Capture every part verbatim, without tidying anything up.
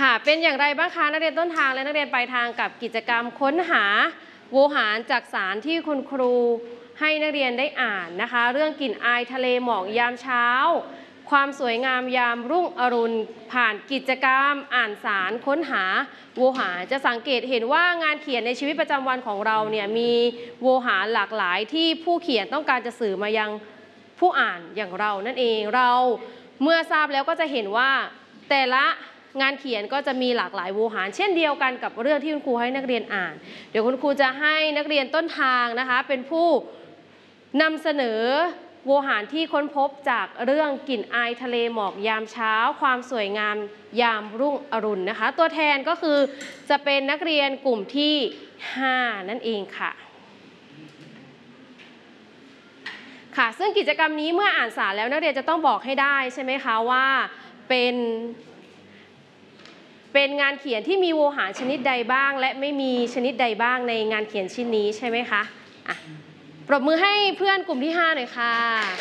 ค่ะเป็นอย่างไรบ้างคะนักเรียนต้นทางและนักเรียนปลายทางกับกิจกรรมค้นหาโวหารจากสารที่คุณครูให้นักเรียนได้อ่านนะคะเรื่องกลิ่นอายทะเลหมอกยามเช้าความสวยงามยามรุ่งอรุณผ่านกิจกรรมอ่านสารค้นหาโวหารจะสังเกตเห็นว่างานเขียนในชีวิตประจำวันของเราเนี่ยมีโวหารหลากหลายที่ผู้เขียนต้องการจะสื่อมายังผู้อ่านอย่างเรานั่นเองเราเมื่อทราบแล้วก็จะเห็นว่าแต่ละงานเขียนก็จะมีหลากหลายโวหารเช่นเดียวกันกับเรื่องที่คุณครูให้นักเรียนอ่านเดี๋ยวคุณครูจะให้นักเรียนต้นทางนะคะเป็นผู้นำเสนอโวหารที่ค้นพบจากเรื่องกลิ่นอายทะเลหมอกยามเช้าความสวยงามยามรุ่งอรุณนะคะตัวแทนก็คือจะเป็นนักเรียนกลุ่มที่ห้านั่นเองค่ะค่ะซึ่งกิจกรรมนี้เมื่ออ่านสารแล้วนักเรียนจะต้องบอกให้ได้ใช่ไหมคะว่าเป็นเป็นงานเขียนที่มีโวหารชนิดใดบ้างและไม่มีชนิดใดบ้างในงานเขียนชิ้นนี้ใช่ไหมคะอ่ะปรบมือให้เพื่อนกลุ่มที่ห้าหน่อยค่ะ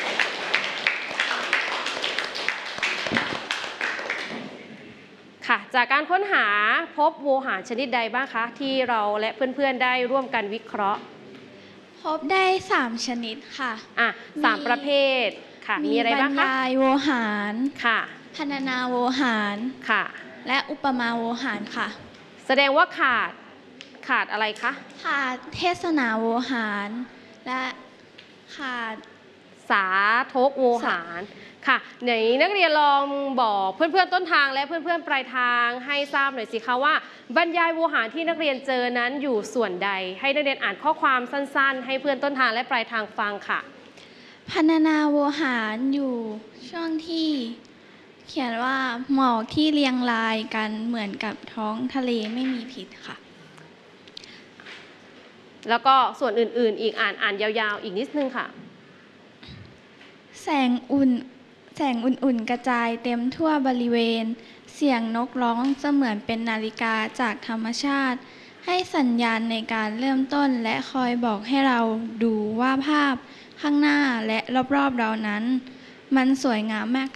ค่ะจากการค้นหาพบโวหารชนิดใดบ้างคะที่เราและเพื่อนๆได้ร่วมกันวิเคราะห์พบได้สามชนิดค่ะอ่ะสามประเภทค่ะมีอะไรบ้างคะบรรยายโวหารค่ะพรรณนาโวหารค่ะและอุปมาโวหารค่ะแสดงว่าขาดขาดอะไรคะขาดเทศนาโวหารและขาดสาธกโวหารค่ะไหนนักเรียนลองบอกเพื่อนๆต้นทางและเพื่อนๆปลายทางให้ทราบหน่อยสิคะว่าบรรยายโวหารที่นักเรียนเจอนั้นอยู่ส่วนใดให้นักเรียนอ่านข้อความสั้นๆให้เพื่อนต้นทางและปลายทางฟังค่ะพรรณนาโวหารอยู่ช่วงที่เขียนว่าหมอกที่เรียงรายกันเหมือนกับท้องทะเลไม่มีพิษค่ะแล้วก็ส่วนอื่นๆอีกอ่านอ่านยาวๆอีกนิดนึงค่ะแสงอุ่นแสงอุ่นๆกระจายเต็มทั่วบริเวณเสียงนกร้องเสมือนเป็นนาฬิกาจากธรรมชาติให้สัญญาณในการเริ่มต้นและคอยบอกให้เราดูว่าภาพข้างหน้าและรอบๆเรานั้นมันสวยงามมาก